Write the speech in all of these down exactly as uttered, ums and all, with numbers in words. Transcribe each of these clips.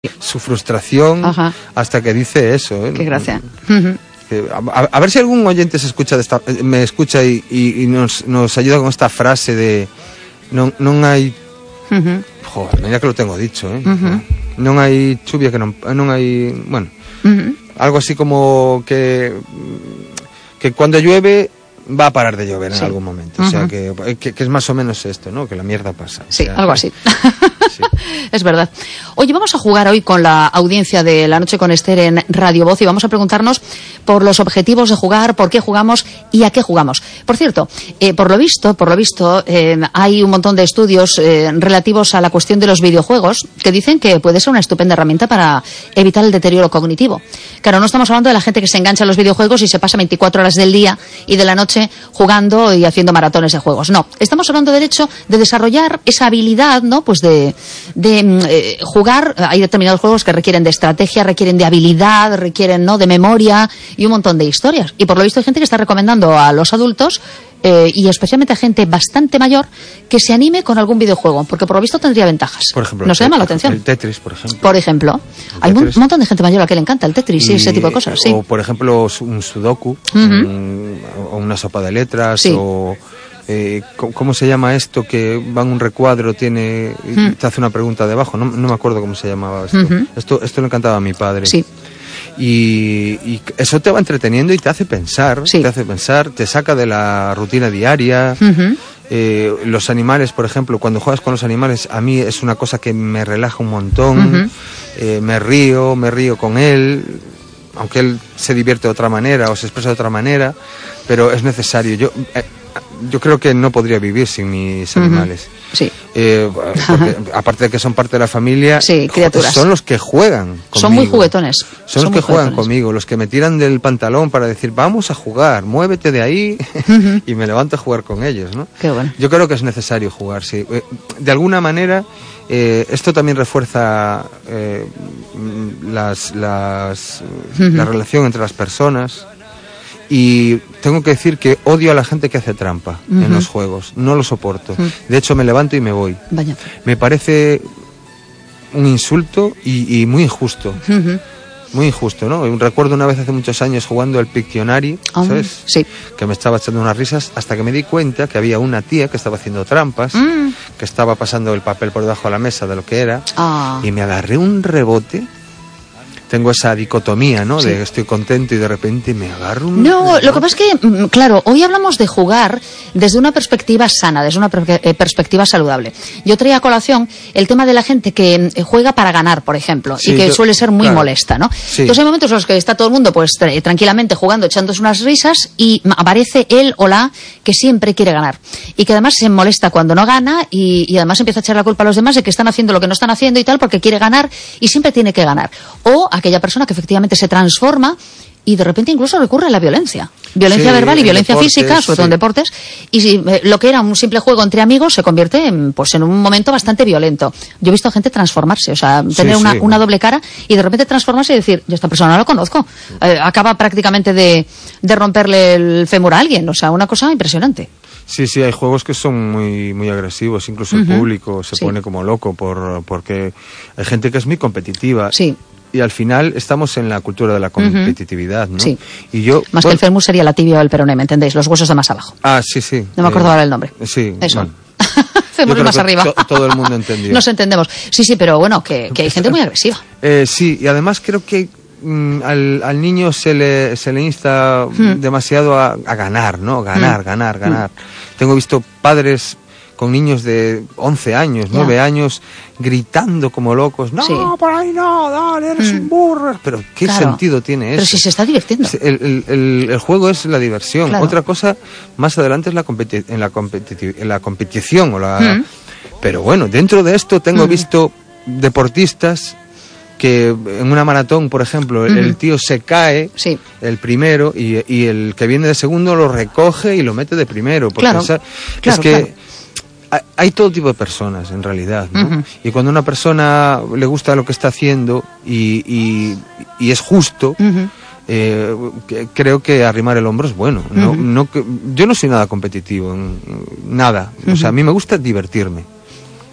su frustración. Ajá. Hasta que dice eso. ¿eh? Qué gracia. A, a, a ver si algún oyente se escucha de esta, me escucha y, y, y nos, nos ayuda con esta frase de no, no hay... Uh-huh. Joder, mira que lo tengo dicho, ¿eh? Uh-huh. No hay lluvia que no... No hay... Bueno, uh-huh. Algo así como que... Que cuando llueve va a parar de llover en sí. algún momento. Uh-huh. O sea, que, que, que es más o menos esto, ¿no? Que la mierda pasa. Sí, o sea, algo así. Sí. Es verdad. Oye, vamos a jugar hoy con la audiencia de La Noche con Esther en Radio Voz y vamos a preguntarnos por los objetivos de jugar, por qué jugamos y a qué jugamos. Por cierto, eh, por lo visto, por lo visto, eh, hay un montón de estudios eh, relativos a la cuestión de los videojuegos que dicen que puede ser una estupenda herramienta para evitar el deterioro cognitivo. Claro, no estamos hablando de la gente que se engancha a los videojuegos y se pasa veinticuatro horas del día y de la noche jugando y haciendo maratones de juegos. No, estamos hablando del hecho de desarrollar esa habilidad, ¿no? Pues de de eh, jugar. Hay determinados juegos que requieren de estrategia, requieren de habilidad, requieren, ¿no?, de memoria y un montón de historias. Y por lo visto hay gente que está recomendando a los adultos eh, y especialmente a gente bastante mayor que se anime con algún videojuego, porque por lo visto tendría ventajas. Por ejemplo, ¿nos llama la atención? El Tetris, por ejemplo. Por ejemplo. Hay un montón de gente mayor a la que le encanta el Tetris y, y ese tipo de cosas. Sí. O por ejemplo un Sudoku, uh-huh. un, o una sopa de letras, sí. o... Eh, ¿Cómo se llama esto? Que va en un recuadro, tiene y mm. te hace una pregunta debajo. No, no me acuerdo cómo se llamaba esto. Uh-huh. Esto, esto le encantaba a mi padre. Sí. Y, y eso te va entreteniendo y te hace pensar, sí. te hace pensar, te saca de la rutina diaria. Uh-huh. Eh, los animales, por ejemplo, cuando juegas con los animales, a mí es una cosa que me relaja un montón. Uh-huh. eh, me río, me río con él, aunque él se divierte de otra manera o se expresa de otra manera, pero es necesario. Yo... Eh, Yo creo que no podría vivir sin mis animales. Uh-huh. Sí. Eh, porque, aparte de que son parte de la familia, sí, criaturas. Son los que juegan conmigo. Son muy juguetones. Son, son los que juegan conmigo, los que me tiran del pantalón para decir, vamos a jugar, muévete de ahí, uh-huh. y me levanto a jugar con ellos, ¿no? Qué bueno. Yo creo que es necesario jugar, sí. De alguna manera, eh, esto también refuerza eh, las, las, uh-huh. la relación entre las personas. Y tengo que decir que odio a la gente que hace trampa uh-huh. en los juegos. No lo soporto. Uh-huh. De hecho, me levanto y me voy. Vaya. Me parece un insulto y, y muy injusto. Uh-huh. Muy injusto, ¿no? Recuerdo una vez hace muchos años jugando al Pictionary, um, ¿sabes? Sí. Que me estaba echando unas risas hasta que me di cuenta que había una tía que estaba haciendo trampas, mm. que estaba pasando el papel por debajo de la mesa de lo que era, ah. y me agarré un rebote. Tengo esa dicotomía, ¿no? Sí. De estoy contento y de repente me agarro un... No, lo que pasa es que, claro, hoy hablamos de jugar desde una perspectiva sana, desde una per- eh, perspectiva saludable. Yo traía a colación el tema de la gente que juega para ganar, por ejemplo, sí, y que yo, suele ser muy claro. molesta, ¿no? Sí. Entonces hay momentos en los que está todo el mundo pues tra- tranquilamente jugando, echándose unas risas y aparece él o la que siempre quiere ganar. Y que además se molesta cuando no gana y, y además empieza a echar la culpa a los demás de que están haciendo lo que no están haciendo y tal porque quiere ganar y siempre tiene que ganar. O aquella persona que efectivamente se transforma y de repente incluso recurre a la violencia. Violencia sí, verbal y violencia deportes, física, sobre todo sí. en deportes. Y si, eh, lo que era un simple juego entre amigos se convierte en, pues, en un momento bastante violento. Yo he visto a gente transformarse, o sea, tener sí, una, sí. una doble cara y de repente transformarse y decir, yo esta persona no la conozco. Eh, acaba prácticamente de, de romperle el fémur a alguien. O sea, una cosa impresionante. Sí, sí, hay juegos que son muy muy agresivos, incluso uh-huh. el público se sí. pone como loco por porque hay gente que es muy competitiva. Sí. Y al final estamos en la cultura de la competitividad, ¿no? Sí. Y yo, más bueno, que el fémur sería la tibia o el peroné, ¿me entendéis? Los huesos de más abajo. Ah, sí, sí. No me acuerdo eh, ahora el nombre. Sí. Eso. Bueno. Fémur de más arriba. To, todo el mundo entendió. Nos entendemos. Sí, sí, pero bueno, que, que hay gente muy agresiva. Eh, sí, y además creo que mm, al, al niño se le, se le insta hmm. demasiado a, a ganar, ¿no? Ganar, hmm. ganar, ganar. Hmm. Tengo visto padres con niños de once años, yeah. nueve años, gritando como locos, no, sí. por ahí no, dale, eres mm. un burro. Pero ¿qué claro. sentido tiene eso? Pero si se está divirtiendo. El, el, el, el juego es la diversión. Claro. Otra cosa, más adelante es la competi- en, la competi- en la competición. O la... Mm. Pero bueno, dentro de esto tengo mm. visto deportistas que en una maratón, por ejemplo, el, mm. el tío se cae, sí. el primero, y, y el que viene de segundo lo recoge y lo mete de primero. Porque claro. esa, claro, es que... Claro. Hay todo tipo de personas, en realidad, ¿no? Uh-huh. Y cuando a una persona le gusta lo que está haciendo y, y, y es justo, uh-huh. eh, que, creo que arrimar el hombro es bueno. No, uh-huh. no, que, yo no soy nada competitivo, nada. Uh-huh. O sea, a mí me gusta divertirme.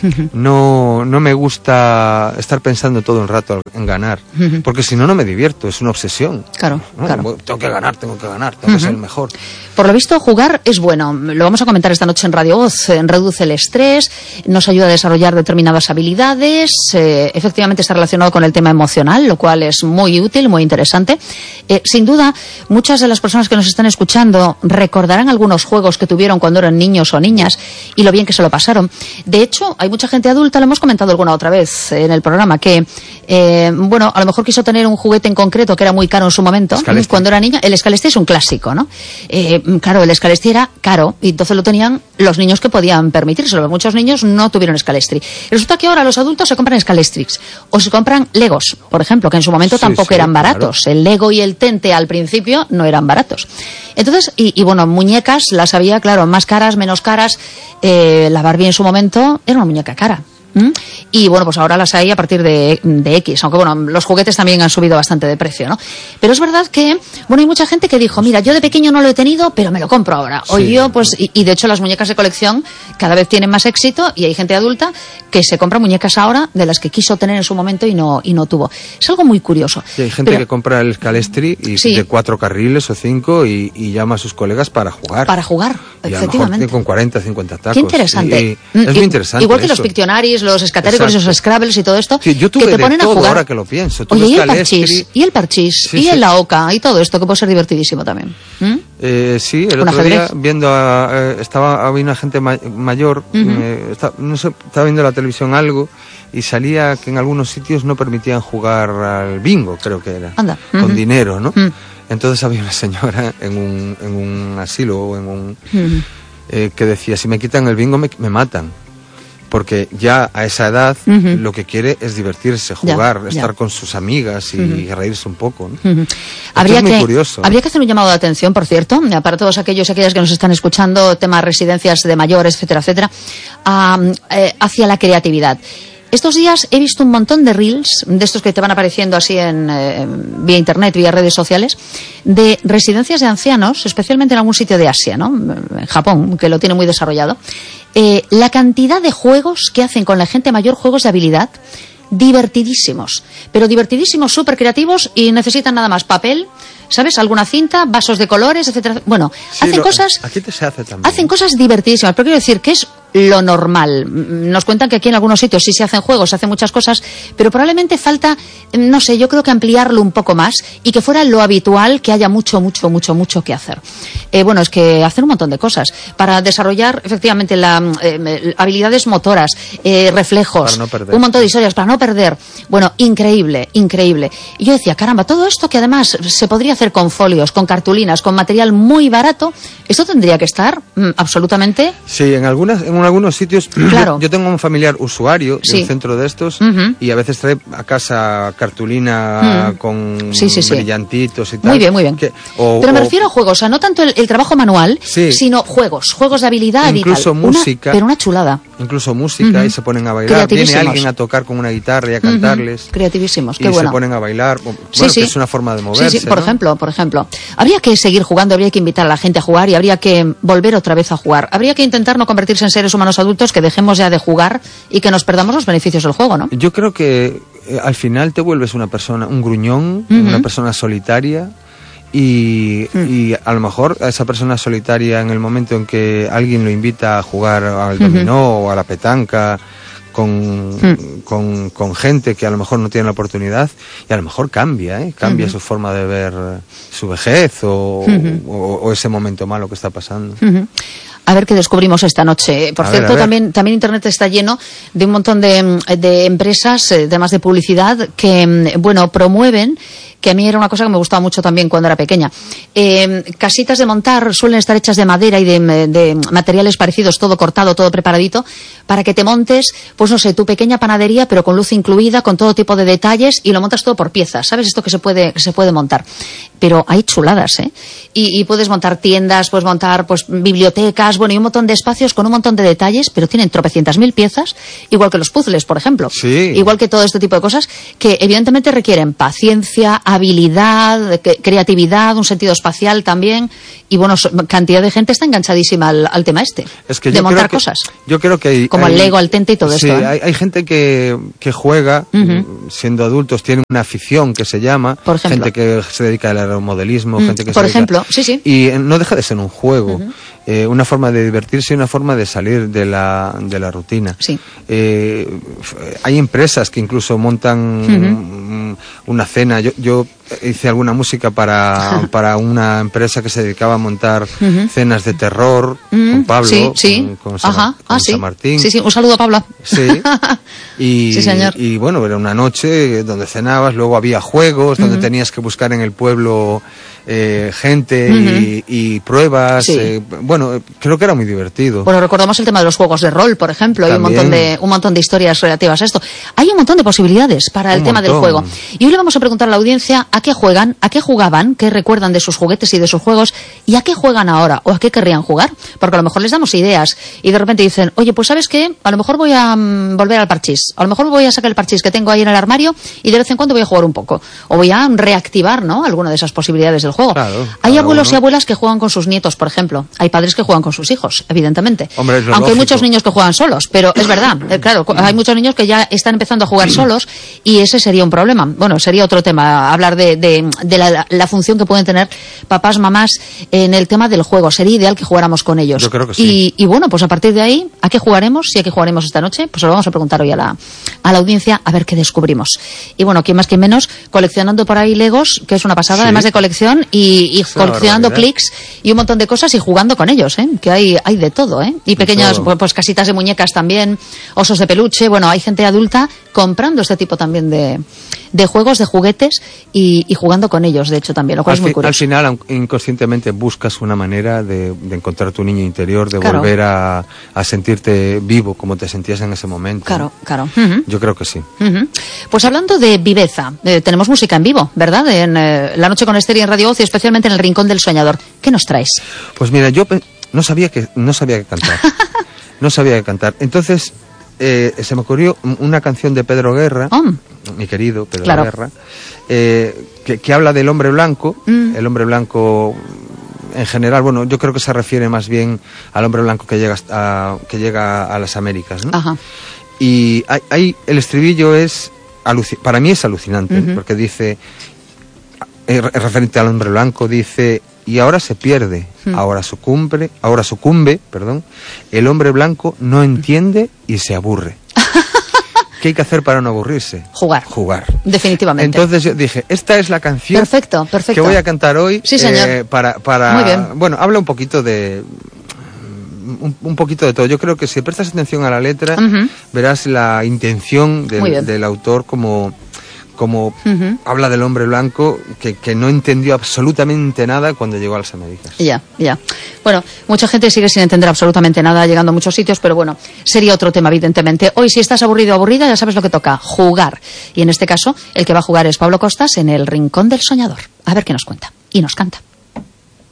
Uh-huh. No, no me gusta estar pensando todo el rato en ganar, uh-huh. porque si no, no me divierto, es una obsesión. Claro, ¿no? claro. Tengo que ganar, tengo que ganar, tengo uh-huh. que ser el mejor. Por lo visto, jugar es bueno. Lo vamos a comentar esta noche en Radio Voz. Reduce el estrés, nos ayuda a desarrollar determinadas habilidades, eh, efectivamente está relacionado con el tema emocional, lo cual es muy útil, muy interesante. Eh, sin duda, muchas de las personas que nos están escuchando recordarán algunos juegos que tuvieron cuando eran niños o niñas y lo bien que se lo pasaron. De hecho, hay mucha gente adulta, lo hemos comentado alguna otra vez en el programa, que, eh, bueno, a lo mejor quiso tener un juguete en concreto que era muy caro en su momento, Scalestri. Cuando era niña. El Scalestri es un clásico, ¿no? Eh, claro, el Scalestri era caro y entonces lo tenían los niños que podían permitírselo. Muchos niños no tuvieron Scalestri. Resulta que ahora los adultos se compran Scalestrix o se compran Legos, por ejemplo, que en su momento sí, tampoco sí, eran baratos. Claro. El Lego y el Tente al principio no eran baratos. Entonces, y, y bueno, muñecas las había, claro, más caras, menos caras. Eh, la Barbie en su momento era una muñeca cara. ¿Mm? Y bueno, pues ahora las hay a partir de, de X, aunque bueno, los juguetes también han subido bastante de precio, ¿no? Pero es verdad que, bueno, hay mucha gente que dijo, mira, yo de pequeño no lo he tenido, pero me lo compro ahora. O sí. yo, pues, y, y de hecho las muñecas de colección cada vez tienen más éxito y hay gente adulta que se compra muñecas ahora de las que quiso tener en su momento y no, y no tuvo. Es algo muy curioso. Y hay gente pero, que compra el Scalestri y sí. de cuatro carriles o cinco y, y llama a sus colegas para jugar. Para jugar, y efectivamente. A lo mejor con cuarenta, cincuenta tacos. Qué interesante. Y, y es y, muy interesante. Igual que eso. los Pictionaries, los escatéricos, los Scrabbles y todo esto, sí, yo tuve que te ponen de todo, a jugar. Ahora que lo pienso. Tuve Oye, y el Scalestri, parchís, y el parchís, sí, y sí. el la oca, y todo esto, que puede ser divertidísimo también. ¿Mm? Eh, sí, el ¿Un otro ajedrez? día viendo a, eh, estaba había una gente ma mayor, uh-huh. eh, está, no sé, estaba viendo la televisión algo y salía que en algunos sitios no permitían jugar al bingo, creo que era, Anda. con Uh-huh. dinero, ¿no? Uh-huh. Entonces había una señora en un, en un asilo o en un Uh-huh. eh, que decía, si me quitan el bingo me, me matan. Porque ya a esa edad uh-huh. lo que quiere es divertirse, jugar, ya, estar ya. con sus amigas y uh-huh. reírse un poco, ¿no? Uh-huh. Habría, es muy que, curioso. habría que hacer un llamado de atención, por cierto, para todos aquellos y aquellas que nos están escuchando, temas residencias de mayores, etcétera, etcétera, uh, eh, hacia la creatividad. Estos días he visto un montón de reels, de estos que te van apareciendo así en eh, vía internet, vía redes sociales, de residencias de ancianos, especialmente en algún sitio de Asia, ¿no? En Japón, que lo tiene muy desarrollado. Eh, la cantidad de juegos que hacen con la gente mayor, juegos de habilidad, divertidísimos, pero divertidísimos, súper creativos y necesitan nada más papel, ¿sabes? Alguna cinta, vasos de colores, etcétera. Bueno, sí, hacen lo, cosas... Aquí te se hace también. Hacen cosas divertidísimas, pero quiero decir que es lo normal. Nos cuentan que aquí en algunos sitios sí se hacen juegos, se hacen muchas cosas, pero probablemente falta, no sé, yo creo que ampliarlo un poco más y que fuera lo habitual, que haya mucho, mucho, mucho, mucho que hacer. Eh, bueno, es que hacer un montón de cosas para desarrollar efectivamente la, eh, habilidades motoras, eh, reflejos, para no perder. Un montón de historias para no perder. Bueno, increíble, increíble. Y yo decía, caramba, todo esto que además se podría hacer con folios, con cartulinas, con material muy barato, esto tendría que estar mm, absolutamente... Sí, en algunas en algunos sitios, claro. yo, yo tengo un familiar usuario sí. de un centro de estos uh-huh. y a veces trae a casa cartulina uh-huh. con sí, sí, sí. brillantitos y tal. Muy bien, muy bien. Que, o, Pero me o, refiero a juegos, o sea, no tanto el, el trabajo manual, sí. sino juegos, juegos de habilidad incluso y tal. música. Una, pero una chulada. Incluso música uh-huh. y se ponen a bailar. Viene alguien a tocar con una guitarra y a cantarles. Uh-huh. Creativísimos, qué y bueno. se ponen a bailar. Bueno, sí, sí. que es una forma de moverse, sí, sí. Por ¿no? ejemplo, por ejemplo. Habría que seguir jugando, habría que invitar a la gente a jugar y habría que volver otra vez a jugar. Habría que intentar no convertirse en seres humanos adultos, que dejemos ya de jugar y que nos perdamos los beneficios del juego, ¿no? Yo creo que eh, al final te vuelves una persona, un gruñón, uh-huh. una persona solitaria y, uh-huh. y a lo mejor a esa persona solitaria en el momento en que alguien lo invita a jugar al dominó uh-huh. o a la petanca con, uh-huh. con, con gente que a lo mejor no tiene la oportunidad y a lo mejor cambia, ¿eh? Cambia uh-huh. su forma de ver su vejez o, uh-huh. o, o ese momento malo que está pasando. Uh-huh. A ver qué descubrimos esta noche. Por a cierto, ver, también, también Internet está lleno de un montón de, de empresas, además de publicidad, que, bueno, promueven, que a mí era una cosa que me gustaba mucho también cuando era pequeña. Eh, casitas de montar suelen estar hechas de madera y de, de materiales parecidos, todo cortado, todo preparadito, para que te montes, pues no sé, tu pequeña panadería, pero con luz incluida, con todo tipo de detalles, y lo montas todo por piezas, ¿sabes? Esto que se puede, que se puede montar. pero hay chuladas, ¿eh? Y, y puedes montar tiendas, puedes montar pues bibliotecas, bueno, y un montón de espacios con un montón de detalles, pero tienen tropecientas mil piezas, igual que los puzzles, por ejemplo. Sí. Igual que todo este tipo de cosas que evidentemente requieren paciencia, habilidad, creatividad, un sentido espacial también, y bueno, cantidad de gente está enganchadísima al, al tema este, es que de yo montar creo que, cosas. Yo creo que hay, como hay, el Lego, el Tente y todo sí, esto. ¿eh? hay, hay gente que, que juega, uh-huh. siendo adultos, tiene una afición que se llama, por ejemplo, gente que se dedica al aeromodelismo, uh-huh. gente que por se ejemplo, dedica, sí, sí. Y no deja de ser un juego. Uh-huh. Eh, una forma de divertirse y una forma de salir de la, de la rutina. Sí. Eh, hay empresas que incluso montan uh-huh. una cena. Yo, yo hice alguna música para, para una empresa que se dedicaba a montar uh-huh. cenas de terror uh-huh. con Pablo, sí, sí. con, con, San, Ajá. con ah, sí. San Martín. Sí, sí, un saludo a Pablo. Sí. Y, sí, señor. Y bueno, era una noche donde cenabas, luego había juegos, uh-huh. donde tenías que buscar en el pueblo eh, gente uh-huh. y, y pruebas. Sí. Eh, bueno, creo que era muy divertido. Bueno, recordamos el tema de los juegos de rol, por ejemplo. También. Hay un montón de un montón de historias relativas a esto. Hay un montón de posibilidades para el un tema montón. del juego. Y hoy le vamos a preguntar a la audiencia a qué juegan, a qué jugaban, qué recuerdan de sus juguetes y de sus juegos, y a qué juegan ahora, o a qué querrían jugar. Porque a lo mejor les damos ideas y de repente dicen, oye, pues ¿sabes qué? A lo mejor voy a um, volver al parchís. A lo mejor voy a sacar el parchís que tengo ahí en el armario y de vez en cuando voy a jugar un poco. O voy a reactivar, ¿no?, alguna de esas posibilidades del juego. Claro, hay abuelos uno. y abuelas que juegan con sus nietos, por ejemplo. Hay padres que juegan con sus hijos, evidentemente. Hombre, es lo Aunque lógico. hay muchos niños que juegan solos, pero es verdad, eh, claro, hay muchos niños que ya están empezando a jugar solos y ese sería un problema. Bueno, sería otro tema, hablar de, de, de la, la función que pueden tener papás, mamás en el tema del juego. Sería ideal que jugáramos con ellos. Yo creo que sí. Y, y bueno, pues a partir de ahí, ¿a qué jugaremos? ¿Y a qué jugaremos esta noche? Pues lo vamos a preguntar hoy a la, a la audiencia a ver qué descubrimos. Y bueno, quién más que menos, coleccionando por ahí Legos, que es una pasada, sí. además de colección, y, y coleccionando clics y un montón de cosas y jugando con ellos, ¿eh? Que hay, hay de todo, ¿eh? Y pequeñas, pues, pues casitas de muñecas también, osos de peluche, bueno, hay gente adulta comprando este tipo también de, de juegos, de juguetes y, y jugando con ellos, de hecho, también, lo cual al es muy fi, curioso. Al final, inconscientemente, buscas una manera de, de encontrar tu niño interior, de claro. volver a, a sentirte vivo como te sentías en ese momento. Claro, claro. Uh-huh. Yo creo que sí. Uh-huh. Pues hablando de viveza, eh, tenemos música en vivo, ¿verdad? En eh, La Noche con Esther y en Radio Voz, y especialmente en el Rincón del Soñador. ¿Qué nos traes? Pues mira, yo no sabía que, no sabía que cantar. No sabía que cantar. Entonces, eh, se me ocurrió una canción de Pedro Guerra, oh. mi querido Pedro claro. Guerra, eh, que, que habla del hombre blanco. Mm. El hombre blanco, en general, bueno, yo creo que se refiere más bien al hombre blanco que llega a, que llega a las Américas, ¿no? Ajá. Y hay, hay, el estribillo es, aluci- para mí es alucinante, uh-huh. porque dice, eh, referente al hombre blanco, dice... Y ahora se pierde, hmm. ahora sucumbe, ahora sucumbe, perdón, el hombre blanco no entiende y se aburre. ¿Qué hay que hacer para no aburrirse? Jugar. Jugar. Definitivamente. Entonces yo dije, esta es la canción perfecto, perfecto. que voy a cantar hoy. Sí, señor. Eh, para, para, Muy bien. Bueno, habla un poquito de... Un, un poquito de todo. Yo creo que si prestas atención a la letra, uh-huh. verás la intención del, del autor como... como uh-huh. habla del hombre blanco que, que no entendió absolutamente nada cuando llegó a las Américas. Ya, ya. Bueno, mucha gente sigue sin entender absolutamente nada llegando a muchos sitios, pero bueno, sería otro tema, evidentemente. Hoy, si estás aburrido o aburrida, ya sabes lo que toca, jugar. Y en este caso, el que va a jugar es Pablo Costas en el Rincón del Soñador. A ver qué nos cuenta. Y nos canta.